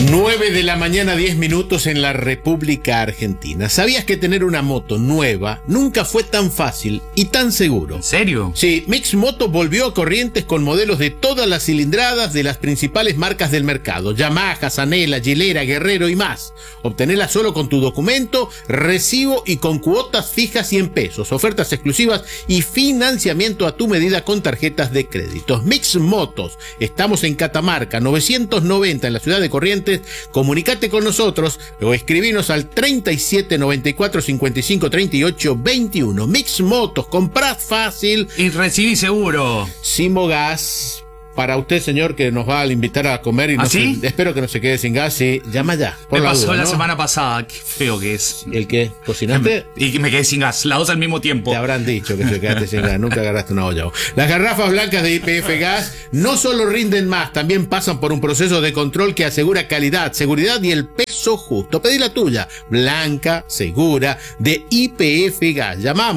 9 de la mañana, 10 minutos en la República Argentina. ¿Sabías que tener una moto nueva nunca fue tan fácil y tan seguro? ¿En serio? Sí, Mix Moto volvió a Corrientes con modelos de todas las cilindradas de las principales marcas del mercado: Yamaha, Zanela, Gilera, Guerrero y más. Obtenela solo con tu documento, recibo y con cuotas fijas y en pesos, ofertas exclusivas y financiamiento a tu medida con tarjetas de créditos. Mix Motos, estamos en Catamarca 990 en la ciudad de Corrientes. Comunicate con nosotros o escribinos al 37 94 55 38 21. Mix Motos, comprás fácil y recibí seguro. Simo Gas. Para usted, señor, que nos va a invitar a comer y no ¿sí? Espero que no se quede sin gas. Sí, llama ya. Me pasó la semana pasada. Qué feo que es. ¿El qué? ¿Cocinaste? Y me quedé sin gas, las dos al mismo tiempo. Te habrán dicho que te quedaste sin gas. Nunca agarraste una olla. Las garrafas blancas de YPF Gas no solo rinden más, también pasan por un proceso de control que asegura calidad, seguridad y el peso justo. Pedí la tuya, blanca, segura, de YPF Gas.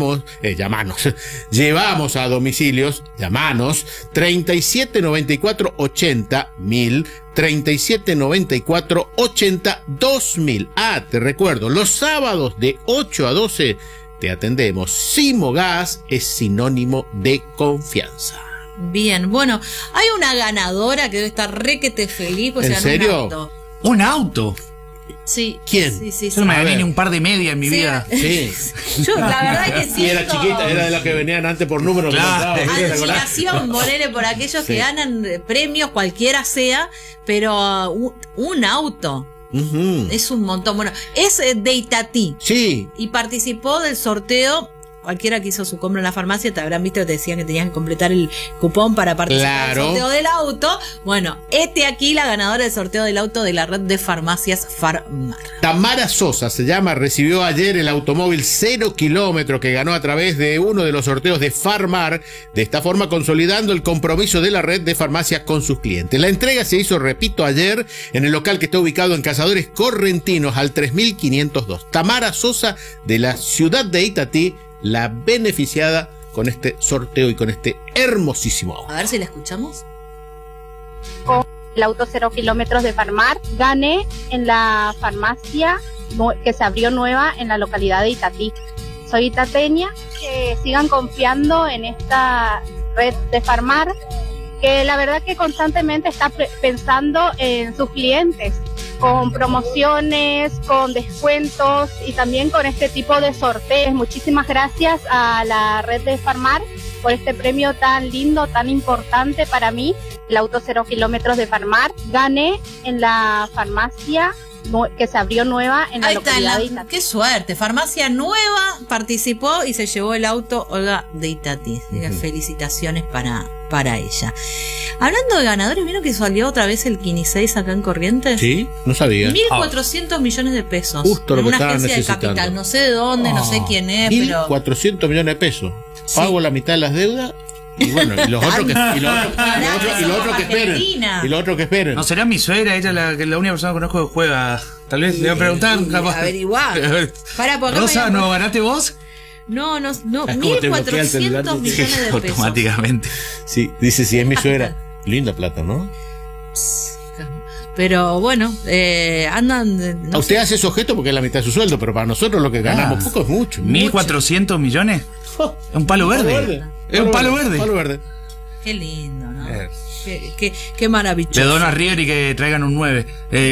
Llevamos a domicilios, llamanos, 379480.000, 379480-2000. Te recuerdo, los sábados de 8 a 12 te atendemos. Simo Gas es sinónimo de confianza. Bien, bueno, hay una ganadora que debe estar requete feliz, pues ¿En serio? ¿Un auto? Sí. ¿Quién? Sí. Yo no me gané ni un par de medias en mi vida. Sí. Yo, la verdad es que sí. Y era chiquita, era de las que venían antes por número. Claro. Admiración, ponele por aquellos que ganan premios, cualquiera sea, pero un auto. Es un montón. Bueno, es de Itatí. Sí. Y participó del sorteo. Cualquiera que hizo su compra en la farmacia te habrán visto que te decían que tenías que completar el cupón para participar del sorteo del auto. Bueno, aquí la ganadora del sorteo del auto de la red de farmacias Farmar. Tamara Sosa se llama, recibió ayer el automóvil 0 kilómetros que ganó a través de uno de los sorteos de Farmar, de esta forma consolidando el compromiso de la red de farmacias con sus clientes. La entrega se hizo, repito, ayer en el local que está ubicado en Cazadores Correntinos al 3502. Tamara Sosa, de la ciudad de Itatí, la beneficiada con este sorteo y con este hermosísimo auto. A ver si la escuchamos. Con el auto 0 kilómetros de Farmar, gané en la farmacia que se abrió nueva en la localidad de Itatí. Soy itateña, que sigan confiando en esta red de Farmar, que la verdad que constantemente está pensando en sus clientes, con promociones, con descuentos y también con este tipo de sorteos. Muchísimas gracias a la red de Farmar por este premio tan lindo, tan importante para mí. El auto 0 kilómetros de Farmar, gané en la farmacia que se abrió nueva en la localidad de Itatí. ¡Qué suerte! Farmacia nueva participó y se llevó el auto Olga de Itatí. Felicitaciones para ella. Hablando de ganadores, ¿vieron que salió otra vez el Kini 6 acá en Corrientes? Sí, no sabía. 1.400 millones de pesos. Justo lo que una estaban agencia necesitando. de capital. No sé de dónde, no sé quién es, 1.400 millones de pesos. Pago la mitad de las deudas. Y bueno, y los otros que esperen. Y los otros que esperen. No será mi suegra, ella la única persona que conozco que juega. Tal vez le voy a preguntar. Averiguar. Rosa, ¿no ganaste vos? No, 1.400 millones de pesos. Automáticamente. Sí, dice, si es mi suegra. Linda plata, ¿no? Pero bueno, andan... A usted hace ese objeto porque es la mitad de su sueldo, pero para nosotros lo que ganamos poco es mucho. ¿1.400 millones? Es un palo verde. Es un palo verde. Qué lindo, ¿no? Qué maravilloso. Le dono a River y que traigan un 9.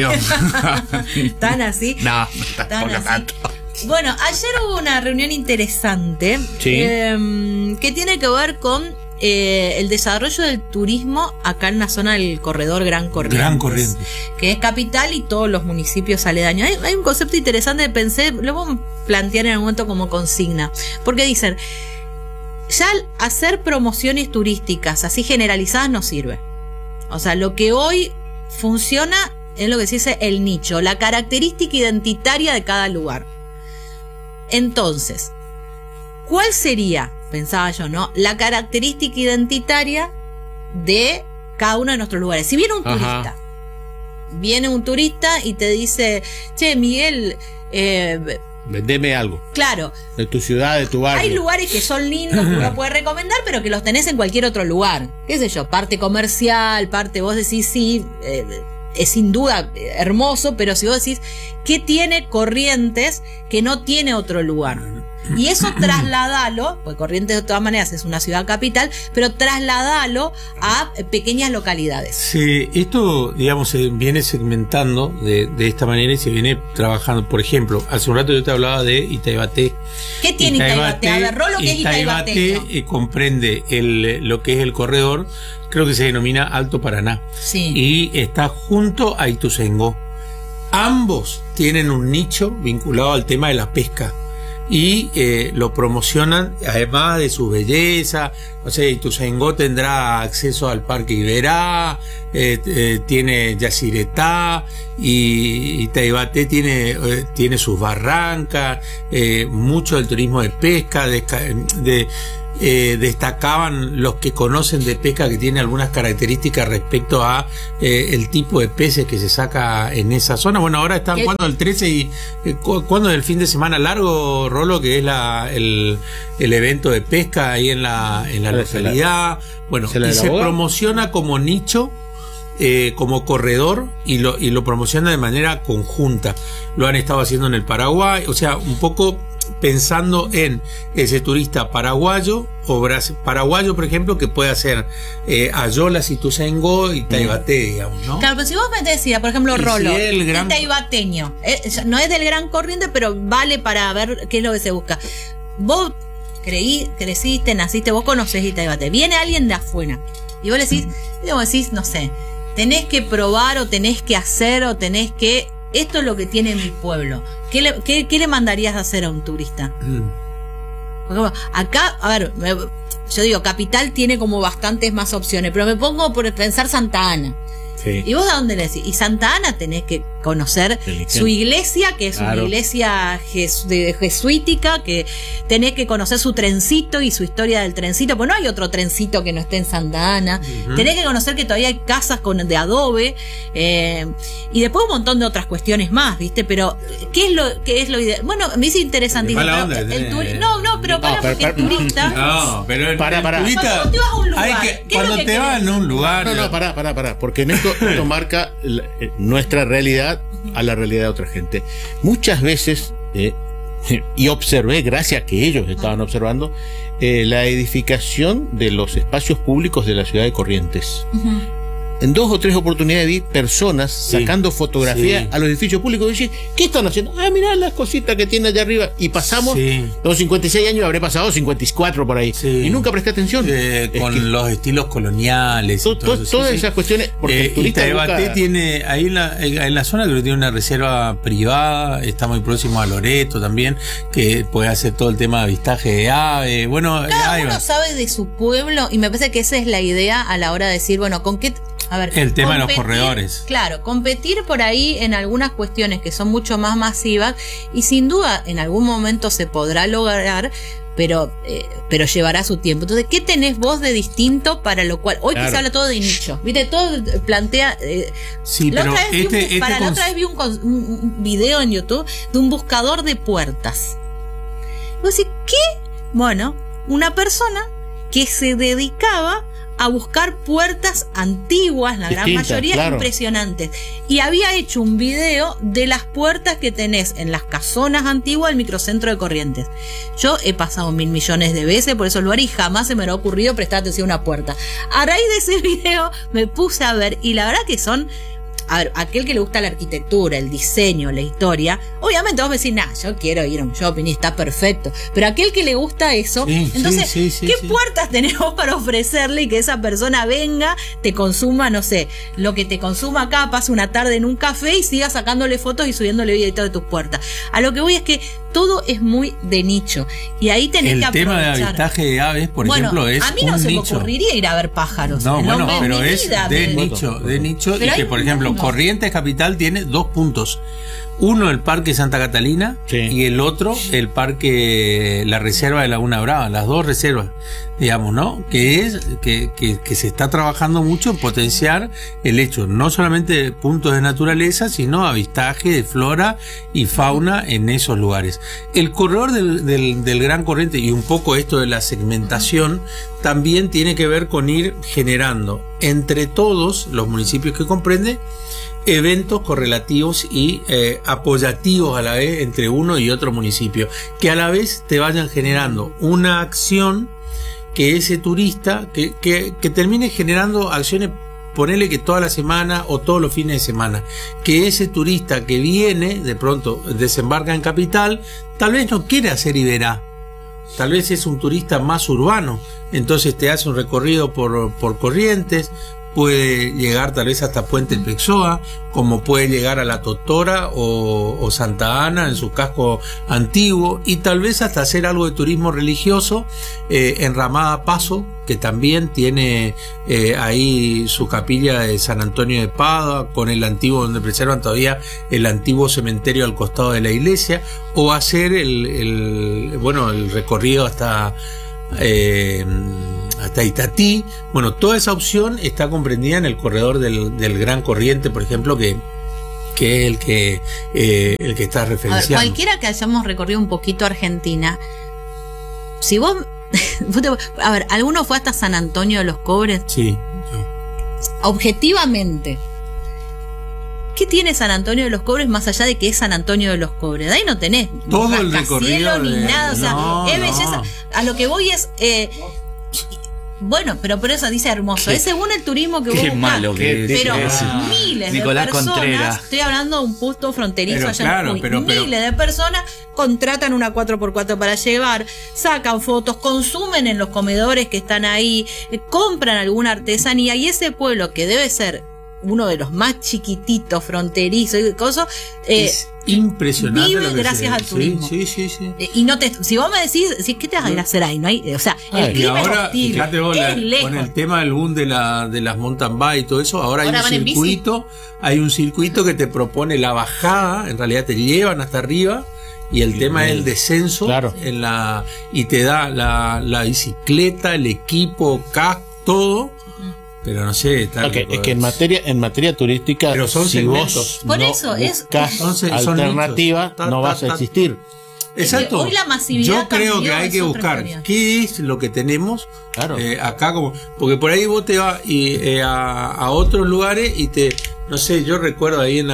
¿Tan así? No, tampoco tanto. Bueno, ayer hubo una reunión interesante que tiene que ver con el desarrollo del turismo acá en la zona del corredor Gran Corrientes. Que es capital y todos los municipios aledaños. Hay un concepto interesante que pensé, lo vamos a plantear en algún momento como consigna. Porque dicen, ya hacer promociones turísticas así generalizadas no sirve. O sea, lo que hoy funciona es lo que se dice el nicho, la característica identitaria de cada lugar. Entonces, ¿cuál sería, pensaba yo, ¿no?, la característica identitaria de cada uno de nuestros lugares? Si viene un turista y te dice, che, Miguel, vendeme algo. Claro. De tu ciudad, de tu barrio. Hay lugares que son lindos que uno puede recomendar, pero que los tenés en cualquier otro lugar. ¿Qué sé yo? Parte comercial, parte vos decís, sí, es sin duda hermoso, pero si vos decís, ¿qué tiene Corrientes que no tiene otro lugar? Y eso trasladalo, porque Corrientes de todas maneras es una ciudad capital, pero trasladalo a pequeñas localidades. Sí, esto, digamos, se viene segmentando de esta manera y se viene trabajando. Por ejemplo, hace un rato yo te hablaba de Itaibaté. ¿Qué tiene Itaibaté? A ver, Rolo, ¿qué es Itaibaté? Itaibaté comprende lo que es el corredor, creo que se denomina Alto Paraná. Sí. Y está junto a Ituzaingó. Ambos tienen un nicho vinculado al tema de la pesca. Y lo promocionan, además de su belleza. No sé, Ituzaingó tendrá acceso al Parque Iberá, tiene Yacyretá, y Itaibaté tiene sus barrancas, mucho del turismo de pesca, destacaban los que conocen de pesca que tiene algunas características respecto a el tipo de peces que se saca en esa zona. Bueno, ahora están jugando el 13 y cuando el fin de semana largo, Rolo, que es el evento de pesca ahí en la localidad. Bueno, y se promociona como nicho, como corredor, y lo promociona de manera conjunta. Lo han estado haciendo en el Paraguay, o sea, un poco pensando en ese turista paraguayo o paraguayo, por ejemplo, que puede hacer Ayolas, Ituzaingó y Itaibaté, digamos, ¿no? Claro, pero si vos me decías, por ejemplo, Rolo, itaibateño, no es del Gran Corriente, pero vale para ver qué es lo que se busca. Vos creciste, naciste, vos conocés Itaibaté. Viene alguien de afuera y vos le decís, no sé, tenés que probar o tenés que hacer o tenés que... Esto es lo que tiene mi pueblo. ¿Qué le mandarías a hacer a un turista? Porque acá, a ver, yo digo, capital tiene como bastantes más opciones, pero me pongo por pensar Santa Ana. Sí. ¿Y vos a dónde le decís? Y Santa Ana tenés que conocer su iglesia, que es una iglesia jesuítica, que tenés que conocer su trencito y su historia del trencito, porque no hay otro trencito que no esté en Santa Ana. Tenés que conocer que todavía hay casas de adobe, y después un montón de otras cuestiones más, ¿viste? Pero, ¿qué es lo ideal? Bueno, me dice interesantísimo. El turista... No, pero el turista... Cuando te vas a un lugar, cuando te vas a un lugar... No, pará, porque en esto marca nuestra realidad a la realidad de otra gente. Muchas veces, y observé, gracias a que ellos estaban observando, la edificación de los espacios públicos de la ciudad de Corrientes. En 2 o 3 oportunidades vi personas sacando fotografías a los edificios públicos y decir, ¿qué están haciendo? Mirá las cositas que tiene allá arriba. Y pasamos, los 56 años, habré pasado 54 por ahí. Y nunca presté atención. Con los estilos coloniales. Todas esas cuestiones. Porque Itaibaté tiene, ahí en la zona, creo que tiene una reserva privada, está muy próximo a Loreto también, que puede hacer todo el tema de avistaje de aves. Bueno, cada uno sabe de su pueblo, y me parece que esa es la idea a la hora de decir, bueno, ¿con qué? A ver, el tema de los corredores. Claro, competir por ahí en algunas cuestiones que son mucho más masivas, y sin duda en algún momento se podrá lograr, pero llevará su tiempo. Entonces, ¿qué tenés vos de distinto para lo cual hoy que se habla todo de nicho? ¿Viste? Todo plantea... la otra vez vi un video en YouTube de un buscador de puertas. Vos decís, ¿qué? Bueno, una persona que se dedicaba a buscar puertas antiguas, la gran mayoría impresionantes, y había hecho un video de las puertas que tenés en las casonas antiguas del microcentro de Corrientes. Yo he pasado 1000 millones de veces por esos lugares y jamás se me ha ocurrido prestar atención a una puerta. A raíz de ese video me puse a ver, y la verdad que son... A ver, aquel que le gusta la arquitectura, el diseño, la historia, obviamente vos me decís, yo quiero ir a un shopping y está perfecto. Pero aquel que le gusta eso, entonces, ¿qué puertas tenemos para ofrecerle y que esa persona venga, te consuma, no sé, lo que te consuma acá, pase una tarde en un café y siga sacándole fotos y subiéndole videitos de tus puertas? A lo que voy es que todo es muy de nicho. Y ahí tenés que aprovechar. El tema de avistaje de aves, por ejemplo, es a mí no se me ocurriría ir a ver pájaros. No, bueno, pero es de nicho. Y que, por ejemplo, Corrientes Capital tiene 2 puntos. Uno, el Parque Santa Catalina, y el otro, el Parque, la Reserva de Laguna Brava. Las 2 reservas digamos, ¿no? Que es que se está trabajando mucho en potenciar el hecho, no solamente de puntos de naturaleza, sino avistaje de flora y fauna en esos lugares. El corredor del Gran Corriente, y un poco esto de la segmentación, también tiene que ver con ir generando entre todos los municipios que comprende eventos correlativos y apoyativos a la vez entre uno y otro municipio, que a la vez te vayan generando una acción que ese turista, que termine generando acciones, ponele que toda la semana o todos los fines de semana, que ese turista que viene, de pronto desembarca en Capital, tal vez no quiere hacer Iberá, tal vez es un turista más urbano, entonces te hace un recorrido por Corrientes, puede llegar tal vez hasta Puente El Pexoa, como puede llegar a La Totora o Santa Ana en su casco antiguo, y tal vez hasta hacer algo de turismo religioso en Ramada Paso, que también tiene ahí su capilla de San Antonio de Padua, con el antiguo, donde preservan todavía el antiguo cementerio al costado de la iglesia, o hacer el recorrido hasta Itatí. Bueno, toda esa opción está comprendida en el corredor del Gran Corriente, por ejemplo, que es el que está referenciando. A ver, cualquiera que hayamos recorrido un poquito Argentina, si vos a ver, ¿alguno fue hasta San Antonio de los Cobres? Sí. Objetivamente, ¿qué tiene San Antonio de los Cobres más allá de que es San Antonio de los Cobres? De ahí no tenés todo el recorrido ni nada, o sea, no, es belleza. A lo que voy es bueno, pero por eso dice hermoso. Es según el turismo que vos buscás. Malo que pero es miles Nicolás de personas, Contreras. estoy hablando de un punto fronterizo Pero allá claro, en Jujuy. pero Miles de personas contratan una 4x4 para llevar, sacan fotos, consumen en los comedores que están ahí, compran alguna artesanía, y ese pueblo que debe ser uno de los más chiquititos, fronterizos y cosas, es impresionante. Vive lo que gracias al turismo. Sí. Y no si vos me decís, ¿qué te vas a ir a hacer ahí? No hay, o sea, el clima y ahora, es hostil, fíjate vos, es lejos. con el tema del boom de las mountain bike y todo eso, ahora hay un circuito que te propone la bajada, en realidad te llevan hasta arriba, y el tema es el descenso, claro, y te da la bicicleta, el equipo, casco, todo. Pero no sé, es que en materia turística, pero son si segmentos. vos no buscas alternativa, no vas a existir. Exacto. Hoy la masividad yo creo que hay que buscar qué es lo que tenemos, claro, acá, porque por ahí vos te vas a otros lugares y no sé, yo recuerdo ahí en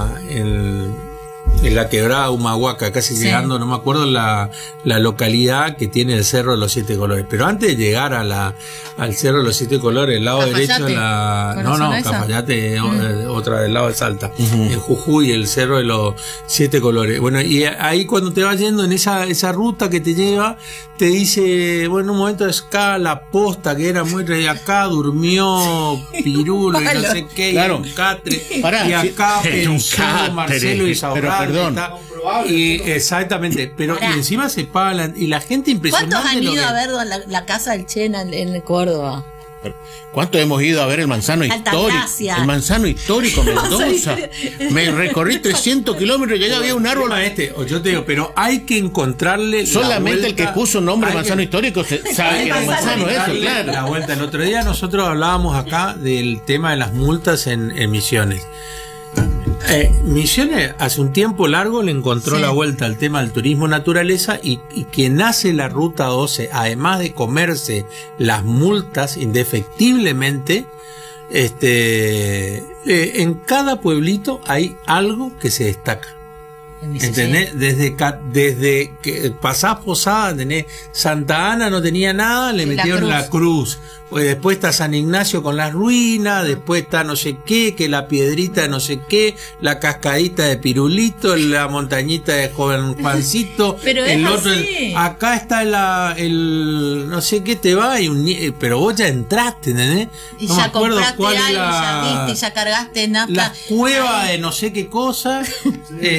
la quebrada Humahuaca, casi llegando, no me acuerdo la localidad que tiene el Cerro de los Siete Colores, pero antes de llegar al Cerro de los Siete Colores, el lado derecho de Cafayate, otra del lado de Salta, en Jujuy, el Cerro de los Siete Colores. Bueno, y ahí cuando te vas yendo en esa ruta que te lleva, te dice, bueno, en un momento es acá la posta, que era muy acá durmió Pirulo y no sé qué, claro, y un catre, y acá pensó Marcelo y Saurralde. Perdón. Y exactamente, pero y encima se paga y la gente impresionante. ¿Cuántos han ido a ver la casa del Chena en Córdoba? ¿Cuántos hemos ido a ver el manzano histórico? El manzano histórico Mendoza. Me recorrí 300 kilómetros y allá había un árbol. Yo te digo, pero hay que encontrarle. Solamente el que puso nombre manzano histórico sabe que era manzano eso, claro. La vuelta. El otro día nosotros hablábamos acá del tema de las multas en Misiones. Misiones hace un tiempo largo le encontró la vuelta al tema del turismo naturaleza, y quien hace la ruta 12, además de comerse las multas indefectiblemente, en cada pueblito hay algo que se destaca. ¿Entendés? Desde que pasás Posada, ¿entendés? Santa Ana no tenía nada, le metieron la cruz. Pues después está San Ignacio con las ruinas, después está no sé qué, que la piedrita de no sé qué, la cascadita de Pirulito, la montañita de Joven Juancito. Pero el otro, acá está el no sé qué te va, pero vos ya entraste, ¿entendés? Y no ya me acuerdo compraste cuál algo, es ya viste, ya cargaste nafta. la cueva de no sé qué cosa,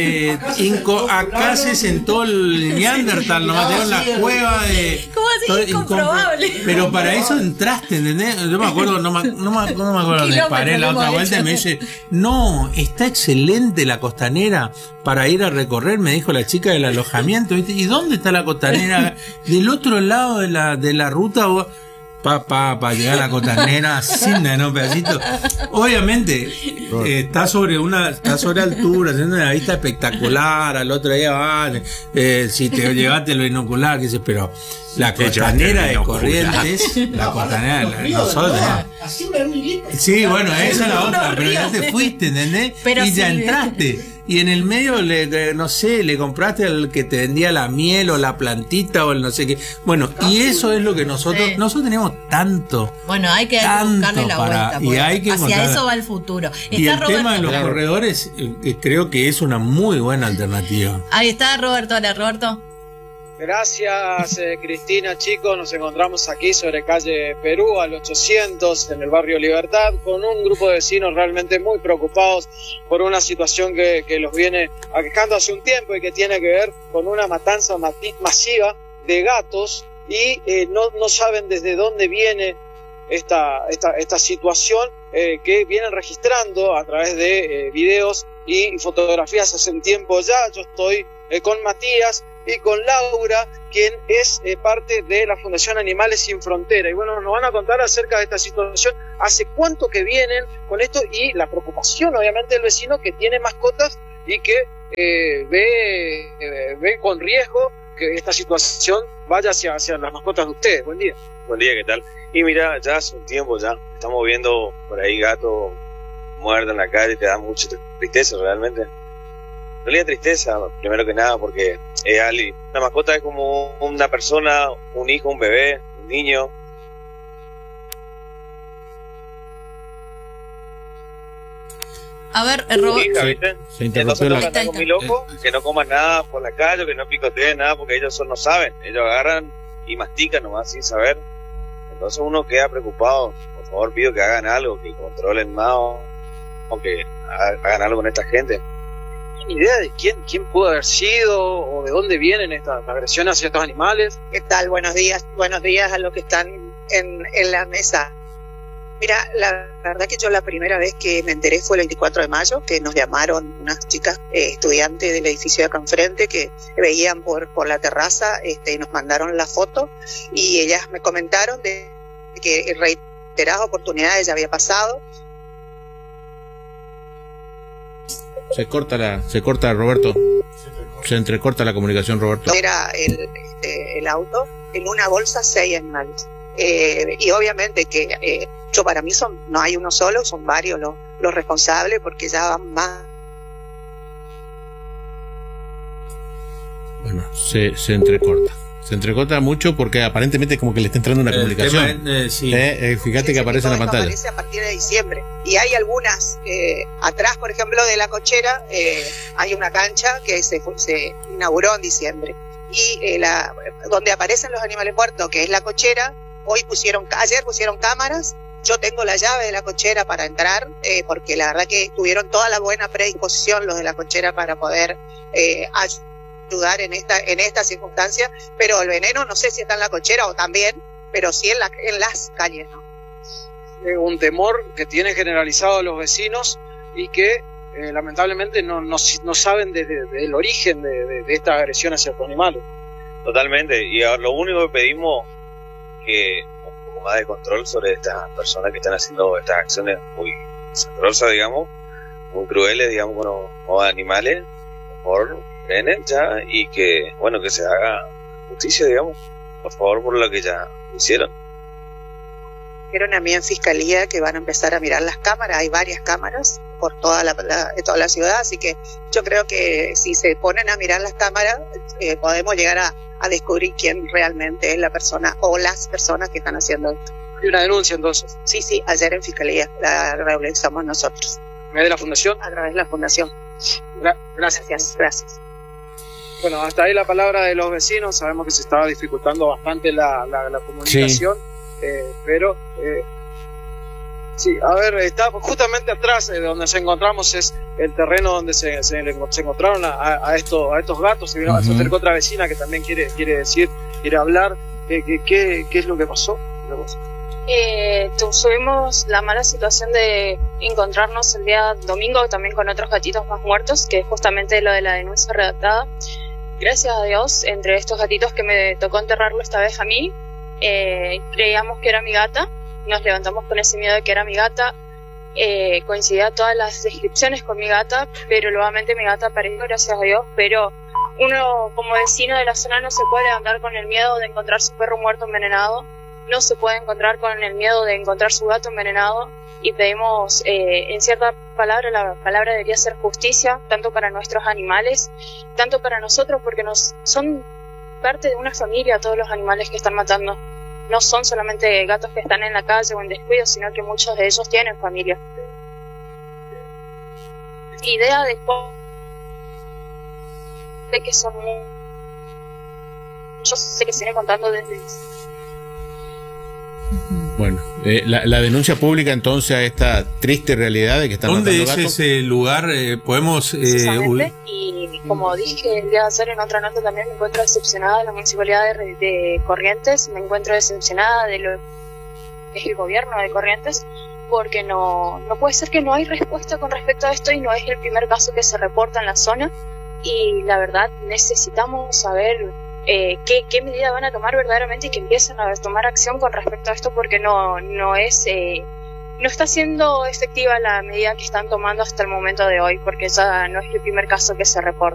acá se sentó el Neandertal, nomás tengo en la cueva de... ¿Cómo así? Incomprobable. Pero para eso entraste, ¿entendés? Yo me acuerdo, no me acuerdo dónde paré la otra vuelta y me dice, no, está excelente la costanera para ir a recorrer, me dijo la chica del alojamiento, ¿viste? ¿Y dónde está la costanera? Del otro lado de la ruta... para llegar a la costanera sin un pedacito. Obviamente está sobre altura, haciendo una vista espectacular. Al otro día van, si te llevaste lo inocular, que sé, pero la costanera de Corrientes, la costanera de nosotros. Sí, bueno, esa es la otra, pero ya te fuiste, ¿entendés? Pero y ya entraste. Y en el medio, le compraste al que te vendía la miel o la plantita o el no sé qué. Bueno, y eso es lo que nosotros tenemos tanto. Bueno, hay que buscarle la vuelta. Y hay que hacia eso va el futuro. Y el tema de los corredores, creo que es una muy buena alternativa. Ahí está Roberto. Hola, Roberto. Gracias, Cristina, chicos. Nos encontramos aquí sobre calle Perú, al 800, en el barrio Libertad, con un grupo de vecinos realmente muy preocupados por una situación que los viene aquejando hace un tiempo y que tiene que ver con una matanza masiva de gatos y no saben desde dónde viene esta situación que vienen registrando a través de videos y fotografías hace un tiempo ya. Yo estoy con Matías y con Laura, quien es parte de la Fundación Animales Sin Frontera. Y bueno, nos van a contar acerca de esta situación, hace cuánto que vienen con esto y la preocupación obviamente del vecino que tiene mascotas y que ve con riesgo que esta situación vaya hacia las mascotas de ustedes. Buen día. Buen día, ¿qué tal? Y mira, ya hace un tiempo ya estamos viendo por ahí gatos muertos en la calle, te da mucha tristeza realmente. En realidad tristeza, primero que nada, porque una mascota es como una persona, un hijo, un bebé, un niño. A ver, Roberto. Se interrumpió la... muy loco, que no coman nada por la calle, que no picoteen nada, porque ellos no saben. Ellos agarran y mastican nomás sin saber. Entonces uno queda preocupado. Por favor, pido que hagan algo, que controlen más, o que hagan algo con esta gente. ¿Tienen idea de quién pudo haber sido o de dónde vienen estas agresiones hacia estos animales? ¿Qué tal? Buenos días a los que están en la mesa. Mira, la verdad que yo la primera vez que me enteré fue el 24 de mayo, que nos llamaron unas chicas estudiantes del edificio de acá enfrente que veían por la terraza y nos mandaron la foto y ellas me comentaron de que en reiteradas oportunidades ya había pasado. Se corta Roberto. Se entrecorta la comunicación, Roberto. Era el auto en una bolsa 6 animales. Y obviamente que yo para mí no hay uno solo, son varios los responsables porque ya van más. Bueno, se entrecorta. Se entrecorta mucho porque aparentemente como que le está entrando una comunicación. Sí. Fíjate que aparece en la pantalla. Aparece a partir de diciembre. Y hay algunas, atrás, por ejemplo, de la cochera, hay una cancha que se inauguró en diciembre. Y donde aparecen los animales muertos, que es la cochera, ayer pusieron cámaras. Yo tengo la llave de la cochera para entrar, porque la verdad que tuvieron toda la buena predisposición los de la cochera para poder ayudar en esta circunstancia, pero el veneno no sé si está en la cochera o también, pero sí en las calles, ¿no? Un temor que tiene generalizado los vecinos y que lamentablemente no saben del origen de esta agresión hacia los animales. Totalmente, y lo único que pedimos que un poco más de control sobre estas personas que están haciendo estas acciones muy sabrosas, digamos, muy crueles, digamos, con los animales, por favor, frenen ya y que se haga justicia, digamos, por favor, por lo que ya hicieron. Dijeron a mí en fiscalía que van a empezar a mirar las cámaras, hay varias cámaras por toda la ciudad, así que yo creo que si se ponen a mirar las cámaras podemos llegar a descubrir quién realmente es la persona o las personas que están haciendo esto. ¿Hay una denuncia entonces? Sí, ayer en fiscalía la realizamos nosotros. ¿A través de la fundación? A través de la fundación. Gracias. Gracias. Bueno, hasta ahí la palabra de los vecinos. Sabemos que se estaba dificultando bastante la comunicación, sí. Pero Sí, a ver, está justamente atrás de donde nos encontramos, es el terreno donde se encontraron a estos gatos. Se acercó otra vecina que también quiere hablar. ¿Qué es lo que pasó? Tuvimos la mala situación de encontrarnos el día domingo también con otros gatitos más muertos, que es justamente lo de la denuncia redactada. Gracias a Dios, entre estos gatitos que me tocó enterrarlo esta vez a mí, creíamos que era mi gata. Nos levantamos con ese miedo de que era mi gata, coincidía todas las descripciones con mi gata, pero nuevamente mi gata apareció, gracias a Dios, pero uno como vecino de la zona no se puede levantar con el miedo de encontrar su perro muerto envenenado, no se puede encontrar con el miedo de encontrar su gato envenenado, y pedimos, en cierta palabra, la palabra debería ser justicia, tanto para nuestros animales, tanto para nosotros, porque son parte de una familia todos los animales que están matando. No son solamente gatos que están en la calle o en descuido, sino que muchos de ellos tienen familia. Idea de que son yo sé que se viene contando desde... Bueno, la denuncia pública entonces a esta triste realidad de que están matando gatos. ¿Dónde es ese lugar? Podemos... Y como dije el día de ayer en otra nota también, me encuentro decepcionada de la municipalidad de Corrientes, me encuentro decepcionada de lo que es el gobierno de Corrientes, porque no puede ser que no hay respuesta con respecto a esto, y no es el primer caso que se reporta en la zona, y la verdad necesitamos saber qué medida van a tomar verdaderamente y que empiecen a tomar acción con respecto a esto, porque no está siendo efectiva la medida que están tomando hasta el momento de hoy, porque ya no es el primer caso que se reporta.